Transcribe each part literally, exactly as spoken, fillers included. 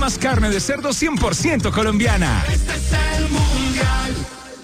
más carne de cerdo cien por ciento colombiana. Este es el Mundial.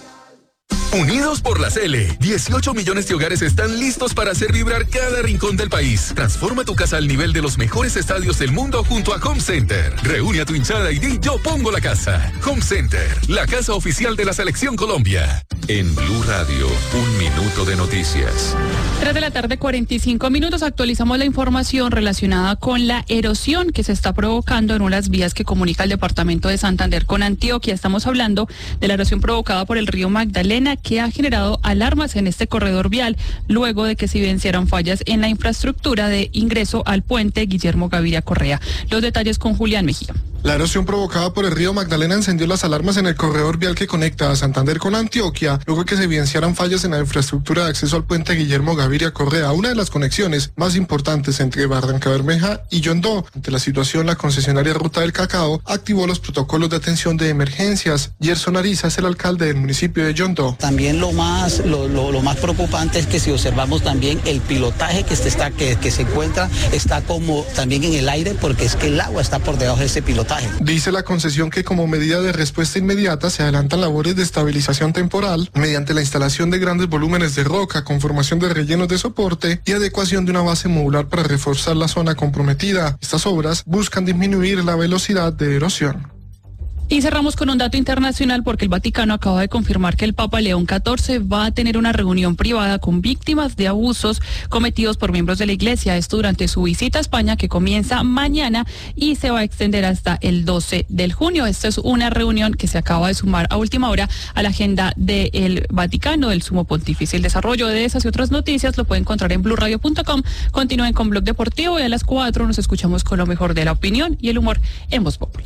Unidos por la Cele, dieciocho millones de hogares están listos para hacer vibrar cada rincón del país. Transforma tu casa al nivel de los mejores estadios del mundo junto a Home Center. Reúne a tu hinchada y di yo pongo la casa. Home Center, la casa oficial de la Selección Colombia. En Blue Radio, un minuto de noticias. tres de la tarde, cuarenta y cinco minutos. Actualizamos la información relacionada con la erosión que se está provocando en unas vías que comunica el departamento de Santander con Antioquia. Estamos hablando de la erosión provocada por el río Magdalena, que ha generado alarmas en este corredor vial luego de que se evidenciaron fallas en la infraestructura de ingreso al puente Guillermo Gaviria Correa. Los detalles con Julián Mejía. La erosión provocada por el río Magdalena encendió las alarmas en el corredor vial que conecta a Santander con Antioquia, luego de que se evidenciaran fallas en la infraestructura de acceso al puente Guillermo Gaviria Correa, una de las conexiones más importantes entre Barrancabermeja y Yondó. Ante la situación, la concesionaria Ruta del Cacao activó los protocolos de atención de emergencias. Gerson Ariza es el alcalde del municipio de Yondó. También lo más, lo, lo, lo más preocupante es que si observamos también el pilotaje que, este está, que, que se encuentra, está como también en el aire, porque es que el agua está por debajo de ese pilotaje. Dice la concesión que como medida de respuesta inmediata se adelantan labores de estabilización temporal mediante la instalación de grandes volúmenes de roca, conformación de rellenos de soporte y adecuación de una base modular para reforzar la zona comprometida. Estas obras buscan disminuir la velocidad de erosión. Y cerramos con un dato internacional porque el Vaticano acaba de confirmar que el Papa León catorce va a tener una reunión privada con víctimas de abusos cometidos por miembros de la Iglesia. Esto durante su visita a España, que comienza mañana y se va a extender hasta el doce de junio. Esta es una reunión que se acaba de sumar a última hora a la agenda del Vaticano, del Sumo Pontífice. El desarrollo de esas y otras noticias lo pueden encontrar en blue radio punto com. Continúen con Blog Deportivo y a las cuatro nos escuchamos con lo mejor de la opinión y el humor en Voz Populi.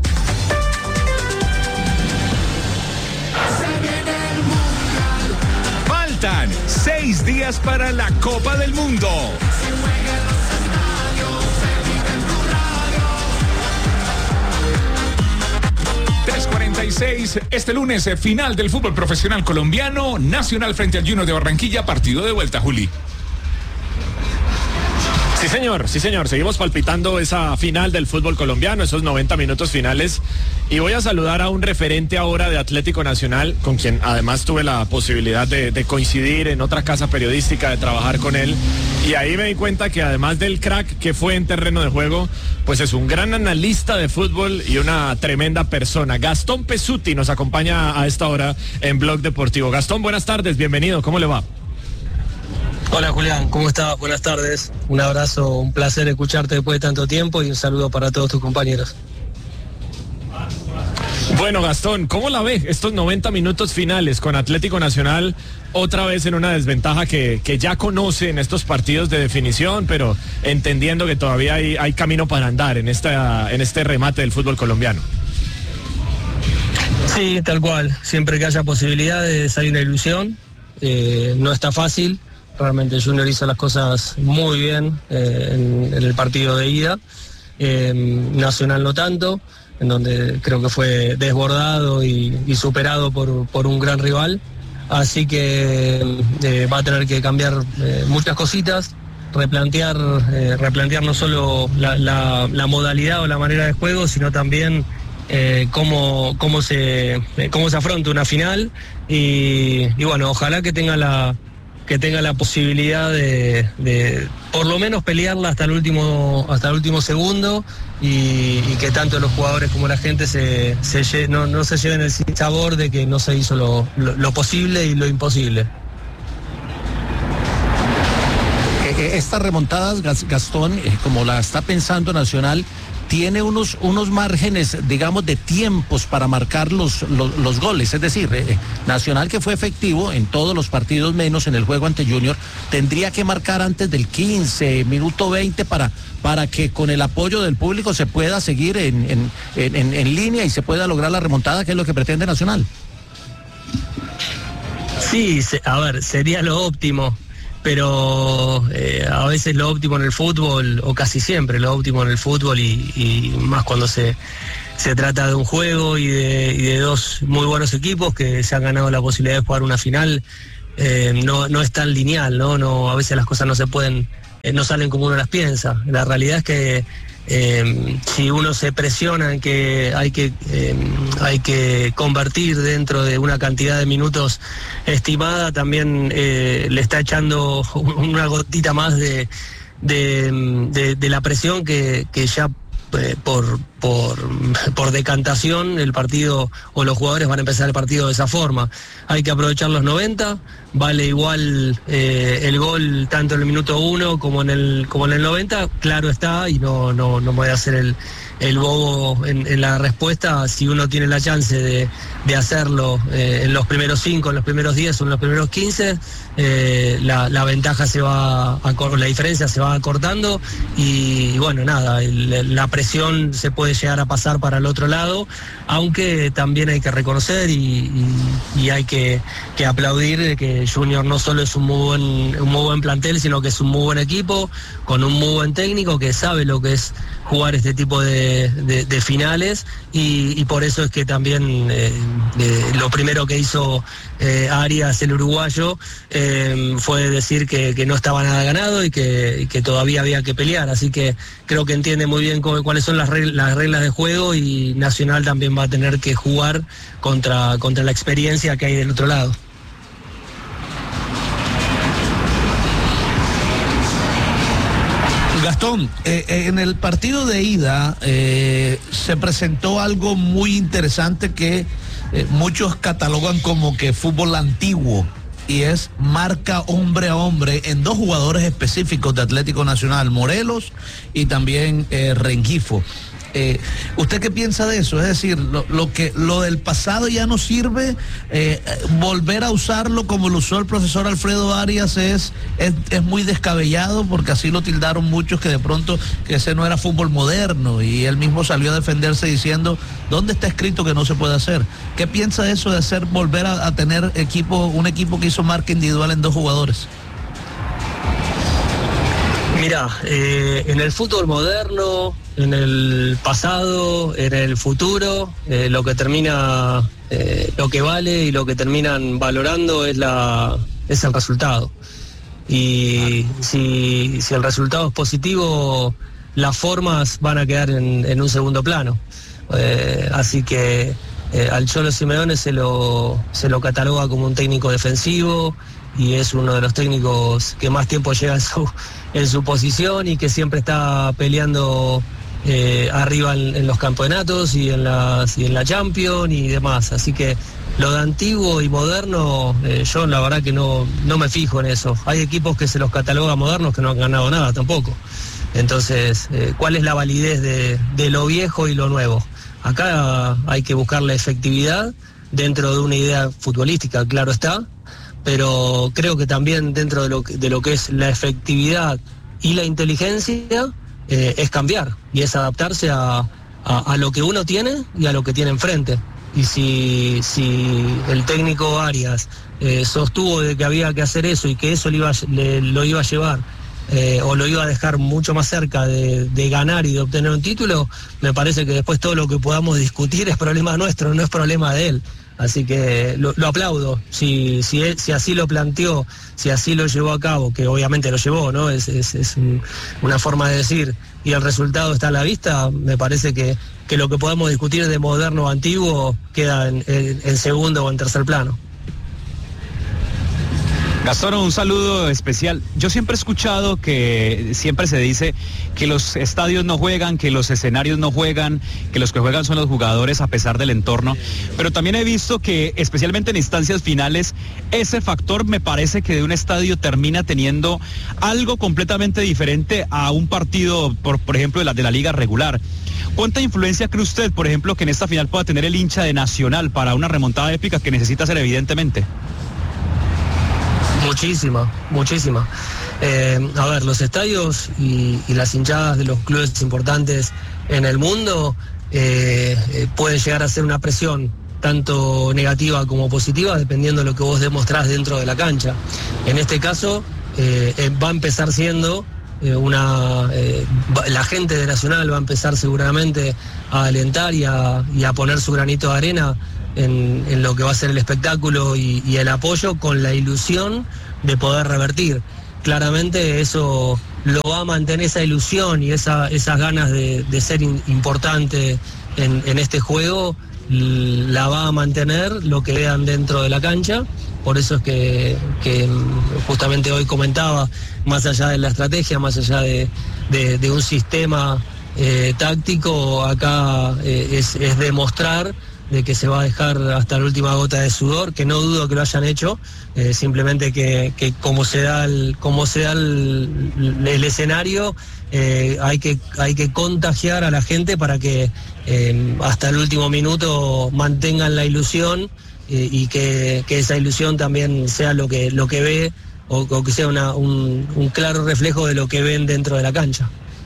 Faltan seis días para la Copa del Mundo. tres cuarenta y seis, este lunes, final del fútbol profesional colombiano, Nacional frente al Junior de Barranquilla, partido de vuelta, Juli. Sí, señor, sí, señor. Seguimos palpitando esa final del fútbol colombiano, esos noventa minutos finales. Y voy a saludar a un referente ahora de Atlético Nacional, con quien además tuve la posibilidad de, de coincidir en otra casa periodística, de trabajar con él. Y ahí me di cuenta que además del crack que fue en terreno de juego, pues es un gran analista de fútbol y una tremenda persona. Gastón Pesuti nos acompaña a esta hora en Blog Deportivo. Gastón, buenas tardes, bienvenido, ¿cómo le va? Hola Julián, ¿cómo estás? Buenas tardes. Un abrazo, un placer escucharte después de tanto tiempo y un saludo para todos tus compañeros. Bueno, Gastón, ¿cómo la ve estos noventa minutos finales con Atlético Nacional otra vez en una desventaja que, que ya conoce en estos partidos de definición, pero entendiendo que todavía hay, hay camino para andar en, esta, en este remate del fútbol colombiano? Sí, tal cual. Siempre que haya posibilidad de salir una ilusión, eh, no está fácil. Realmente Junior hizo las cosas muy bien eh, en, en el partido de ida, eh, Nacional no tanto, en donde creo que fue desbordado y, y superado por, por un gran rival, así que eh, va a tener que cambiar eh, muchas cositas, replantear, eh, replantear no solo la, la, la modalidad o la manera de juego, sino también eh, cómo, cómo, se, eh, cómo se afronta una final y, y bueno, ojalá que tenga la que tenga la posibilidad de, de por lo menos pelearla hasta el último hasta el último segundo y, y que tanto los jugadores como la gente se, se no, no se lleven el sabor de que no se hizo lo, lo, lo posible y lo imposible. Estas remontadas, Gastón, como la está pensando Nacional, tiene unos, unos márgenes, digamos, de tiempos para marcar los, los, los goles. Es decir, eh, Nacional, que fue efectivo en todos los partidos menos en el juego ante Junior, tendría que marcar antes del quince, minuto veinte para, para que con el apoyo del público se pueda seguir en, en, en, en línea y se pueda lograr la remontada, que es lo que pretende Nacional. Sí, a ver, sería lo óptimo. Pero eh, a veces lo óptimo en el fútbol, o casi siempre lo óptimo en el fútbol, y, y más cuando se, se trata de un juego y de, y de dos muy buenos equipos que se han ganado la posibilidad de jugar una final, eh, no, no es tan lineal, ¿no? No, a veces las cosas no se pueden, eh, no salen como uno las piensa. La realidad es que eh, si uno se presiona en que hay que eh, hay que convertir dentro de una cantidad de minutos estimada, también eh, le está echando una gotita más de, de, de, de la presión que, que ya eh, por, por, por decantación el partido o los jugadores van a empezar el partido de esa forma. Hay que aprovechar los noventa, vale igual eh, el gol tanto en el minuto uno como en el como en el noventa, claro está, y no, no, no me voy a hacer el, el bobo en, en la respuesta. Si uno tiene la chance de, de hacerlo eh, en los primeros cinco, en los primeros diez o en los primeros quince, eh, la, la ventaja se va, a, la diferencia se va acortando y, y bueno, nada, el, la presión se puede llegar a pasar para el otro lado, aunque también hay que reconocer y, y, y hay que, que aplaudir que Junior no solo es un muy buen, un muy buen plantel, sino que es un muy buen equipo, con un muy buen técnico que sabe lo que es jugar este tipo de, de, de finales y, y por eso es que también eh, eh, lo primero que hizo eh, Arias, el uruguayo, eh, fue decir que, que no estaba nada ganado y que, y que todavía había que pelear, así que creo que entiende muy bien cómo, cuáles son las reglas, las reglas de juego, y Nacional también va a tener que jugar contra, contra la experiencia que hay del otro lado. Gastón, eh, en el partido de ida eh, se presentó algo muy interesante que eh, muchos catalogan como que fútbol antiguo, y es marca hombre a hombre en dos jugadores específicos de Atlético Nacional, Morelos y también eh, Rengifo. Eh, ¿Usted qué piensa de eso? Es decir, lo, lo que lo del pasado ya no sirve, eh, volver a usarlo como lo usó el profesor Alfredo Arias es, es, es muy descabellado, porque así lo tildaron muchos que de pronto que ese no era fútbol moderno, y él mismo salió a defenderse diciendo, ¿dónde está escrito que no se puede hacer? ¿Qué piensa de eso de hacer, volver a, a tener equipo, un equipo que hizo marca individual en dos jugadores? Mira, eh, en el fútbol moderno, en el pasado, en el futuro, eh, lo que termina, eh, lo que vale y lo que terminan valorando es la es el resultado. Y si, si el resultado es positivo, las formas van a quedar en, en un segundo plano. Eh, así que eh, al Cholo Simeone se lo, se lo cataloga como un técnico defensivo, y es uno de los técnicos que más tiempo llega en su, en su posición y que siempre está peleando eh, arriba en, en los campeonatos y en, las, y en la Champions y demás. Así que lo de antiguo y moderno, eh, yo la verdad que no, no me fijo en eso. Hay equipos que se los cataloga modernos que no han ganado nada tampoco. Entonces, eh, ¿cuál es la validez de, de lo viejo y lo nuevo? Acá hay que buscar la efectividad dentro de una idea futbolística, claro está, pero creo que también dentro de lo que, de lo que es la efectividad y la inteligencia eh, es cambiar y es adaptarse a, a, a lo que uno tiene y a lo que tiene enfrente. Y si, si el técnico Arias eh, sostuvo de que había que hacer eso y que eso le iba, le, lo iba a llevar eh, o lo iba a dejar mucho más cerca de, de ganar y de obtener un título, me parece que después todo lo que podamos discutir es problema nuestro, no es problema de él. Así que lo, lo aplaudo, si, si, si así lo planteó, si así lo llevó a cabo, que obviamente lo llevó, ¿no? Es, es, es un, una forma de decir, y el resultado está a la vista, me parece que, que lo que podamos discutir de moderno o antiguo queda en, en, en segundo o en tercer plano. Gastón, un saludo especial. Yo siempre he escuchado que siempre se dice que los estadios no juegan, que los escenarios no juegan, que los que juegan son los jugadores a pesar del entorno, pero también he visto que especialmente en instancias finales ese factor me parece que de un estadio termina teniendo algo completamente diferente a un partido, por, por ejemplo, de la, de la liga regular. ¿Cuánta influencia cree usted, por ejemplo, que en esta final pueda tener el hincha de Nacional para una remontada épica que necesita ser evidentemente? Muchísima, muchísima. Eh, a ver, los estadios y, y las hinchadas de los clubes importantes en el mundo eh, eh, pueden llegar a ser una presión tanto negativa como positiva dependiendo de lo que vos demostrás dentro de la cancha. En este caso eh, eh, va a empezar siendo eh, una... Eh, la gente de Nacional va a empezar seguramente a alentar y a, y a poner su granito de arena En, en lo que va a ser el espectáculo y, y el apoyo, con la ilusión de poder revertir. Claramente eso lo va a mantener esa ilusión y esa, esas ganas de, de ser in, importante en, en este juego, la va a mantener lo que vean dentro de la cancha. Por eso es que, que justamente hoy comentaba, más allá de la estrategia, más allá de, de, de un sistema eh, táctico, acá eh, es, es demostrar de que se va a dejar hasta la última gota de sudor, que no dudo que lo hayan hecho, eh, simplemente que, que como se da el, como se da el, el escenario, eh, hay que, hay que contagiar a la gente para que eh, hasta el último minuto mantengan la ilusión eh, y que, que esa ilusión también sea lo que, lo que ve o, o que sea una, un, un claro reflejo de lo que ven dentro de la cancha.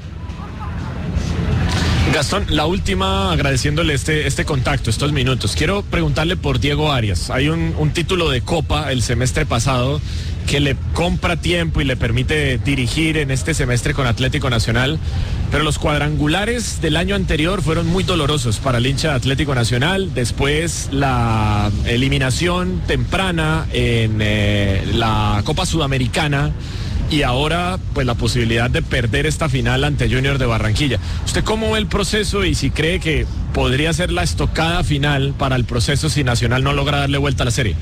Gastón, la última, agradeciéndole este, este contacto, estos minutos. Quiero preguntarle por Diego Arias. Hay un, un título de Copa el semestre pasado que le compra tiempo y le permite dirigir en este semestre con Atlético Nacional, pero los cuadrangulares del año anterior fueron muy dolorosos para el hincha de Atlético Nacional. Después la eliminación temprana en eh, la Copa Sudamericana, y ahora pues la posibilidad de perder esta final ante Junior de Barranquilla. ¿Usted cómo ve el proceso y si cree que podría ser la estocada final para el proceso si Nacional no logra darle vuelta a la serie?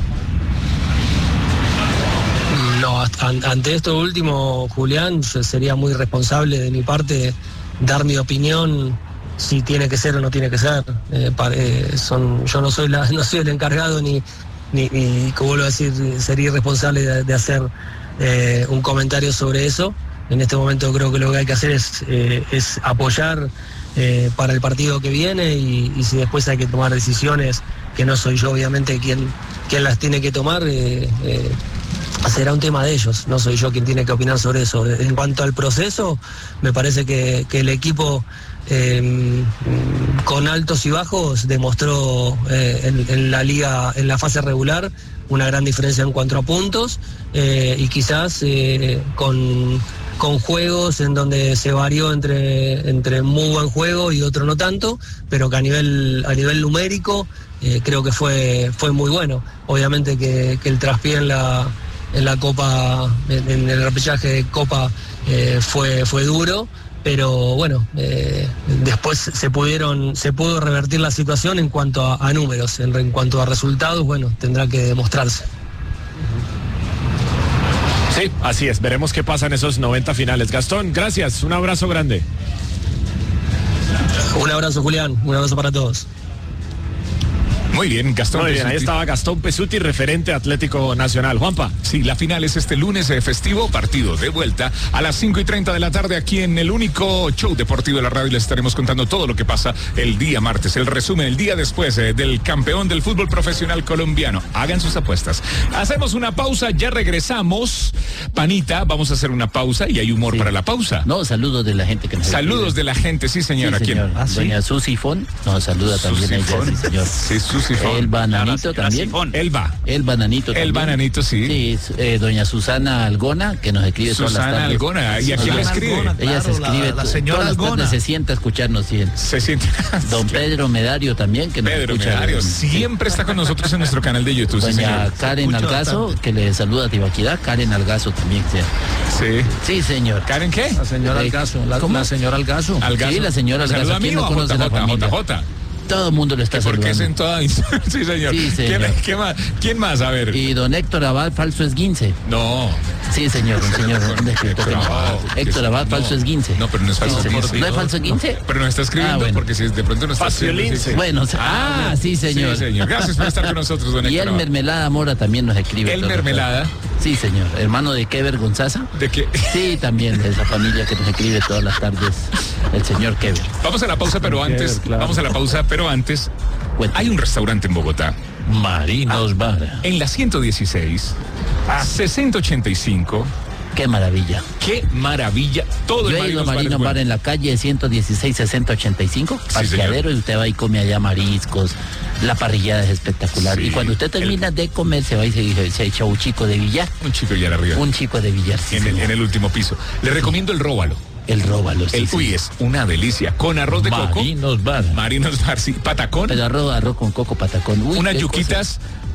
No, ante esto último, Julián, sería muy responsable de mi parte dar mi opinión si tiene que ser o no tiene que ser. Eh, eh, son, yo no soy la, no soy el encargado ni, ni, ni como vuelvo a decir, sería irresponsable de, de hacer Eh, un comentario sobre eso. En este momento creo que lo que hay que hacer es, eh, es apoyar eh, para el partido que viene y, y si después hay que tomar decisiones, que no soy yo obviamente quien, quien las tiene que tomar, eh, eh, será un tema de ellos, no soy yo quien tiene que opinar sobre eso. En cuanto al proceso, me parece que, que el equipo eh, con altos y bajos demostró eh, en, en la liga, en la fase regular, una gran diferencia en cuanto a puntos eh, y quizás eh, con, con juegos en donde se varió entre, entre muy buen juego y otro no tanto, pero que a nivel, a nivel numérico eh, creo que fue, fue muy bueno. Obviamente que, que el traspié en la, en la Copa, en, en el repechaje de Copa eh, fue, fue duro, pero bueno, eh, después se pudieron, se pudo revertir la situación en cuanto a, a números, en, en cuanto a resultados, bueno, tendrá que demostrarse. Sí, así es, veremos qué pasa en esos noventa finales. Gastón, gracias, un abrazo grande. Un abrazo, Julián, un abrazo para todos. Muy bien, Gastón Muy bien, Pesuti. ahí estaba Gastón Pesuti, referente Atlético Nacional. Juanpa. Sí, la final es este lunes eh, festivo, partido de vuelta a las cinco y treinta de la tarde aquí en el único show deportivo de la radio. Les estaremos contando todo lo que pasa el día martes, el resumen, el día después eh, del campeón del fútbol profesional colombiano. Hagan sus apuestas. Hacemos una pausa, ya regresamos. Panita, vamos a hacer una pausa y hay humor sí. para la pausa. No, saludos de la gente que nos Saludos escribe. de la gente, sí señora. Sí, señor. ¿Quién? ¿Ah, sí? Doña Susi Fon nos saluda Susi también ella, sí, señor. Sí, Susi Fon. El bananito también. Elba. El bananito también. El bananito, sí. Sí, eh, doña Susana Algona, que nos escribe Susana todas las tardes. Algona, ¿y a quién le escribe? Algona, claro, ella se escribe, la, la señora todas las Algona. tardes se sienta a escucharnos bien. Se siente. Don Pedro Medario también, que nos Pedro escucha. Medario, siempre está con nosotros en nuestro canal de YouTube. Doña sí, señor. Karen Algazo, bastante. Que le saluda a Tibaquirá. Karen Algazo también. Sí. Sí, señor. ¿Karen qué? La señora Algazo. La, ¿Cómo? La señora Algazo. Algazo. Sí, la señora Algazo. ¿Saluda a mí ¿Quién o no a conoce J la familia? J J? Todo el mundo lo está ¿Por saludando. qué es en toda... Sí, señor. Sí, señor. ¿Quién, ¿Qué más? ¿Quién más? A ver. Y don Héctor Abad, falso esguince. No. Sí, señor, un señor, un escritor. Héctor Abad. Héctor Abad, No. falso esguince. No, pero no es falso Sí, esguince. ¿No es falso esguince? Pero no está escribiendo Ah, bueno. porque si de pronto no está escribiendo. Sí, sí. Bueno, ah, sí, señor. Sí, señor. Gracias por estar con nosotros, don Y Héctor el Abad. Mermelada Mora también nos escribe. ¿El todo Mermelada? esto. Sí, señor. Hermano de Kever Gonzaza. ¿De qué? Sí, también de esa familia que nos escribe todas las tardes. El señor Kever. Vamos a la pausa, pero antes, Kever, claro. vamos a la pausa, pero antes, Cuéntame. hay un restaurante en Bogotá. Marinos Bar. En la ciento dieciséis, a sesenta ochenta y cinco. Qué maravilla. Qué maravilla. Todo Yo el he ido a Marinos Bar es Marino Bar bueno. en la calle ciento dieciséis, sesenta ochenta y cinco, Sí, parqueadero, señor. y usted va y come allá mariscos, la parrillada es espectacular. Sí, y cuando usted termina el- de comer, se va y se, se echa un chico de billar. Un chico ya arriba. Un chico de billar, sí, en, el, señor. en el último piso. Le recomiendo el róbalo. El róbalo, sí, El sí. uy, es una delicia. Con arroz de coco. Marinos Bar. Marinos Bar, sí. Patacón. Pero arroz, arroz con coco patacón. Uy, unas qué yuquitas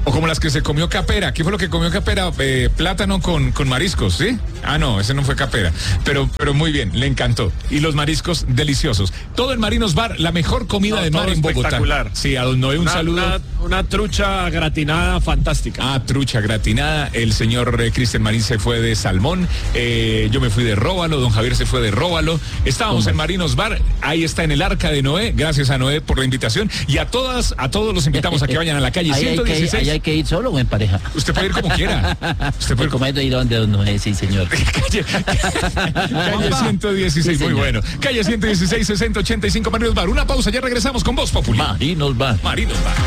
O como las que se comió Capera. ¿Qué fue lo que comió Capera? Eh, plátano con, con mariscos, ¿sí? Ah, no, ese no fue Capera. Pero, pero muy bien, le encantó. Y los mariscos deliciosos. Todo en Marinos Bar, la mejor comida no, de mar en Bogotá. Espectacular. Sí, a don Noé un una, saludo. Una, una trucha gratinada fantástica. Ah, trucha gratinada. El señor eh, Cristian Marín se fue de salmón. Eh, yo me fui de róbalo. Don Javier se fue de róbalo. Estábamos ¿Cómo? en Marinos Bar. Ahí está en el Arca de Noé. Gracias a Noé por la invitación. Y a todas, a todos los invitamos a que vayan a la calle ahí ciento dieciséis. Hay que, hay que ir solo o en pareja. Usted puede ir como quiera. Usted puede ir, ir donde uno es, sí, señor. calle, calle ciento dieciséis, sí, muy bueno. Calle ciento dieciséis, sesenta ochenta y cinco, Marinos Bar. Una pausa, ya regresamos con Voz Popular. Marinos Bar. Marinos Bar.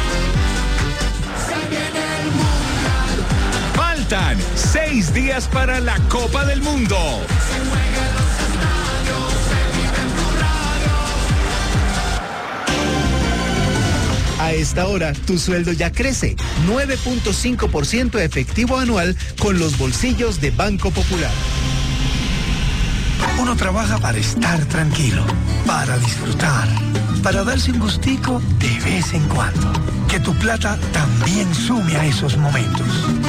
Faltan seis días para la Copa del Mundo. A esta hora, tu sueldo ya crece, nueve punto cinco por ciento efectivo anual con los bolsillos de Banco Popular. Uno trabaja para estar tranquilo, para disfrutar, para darse un gustico de vez en cuando. Que tu plata también sume a esos momentos.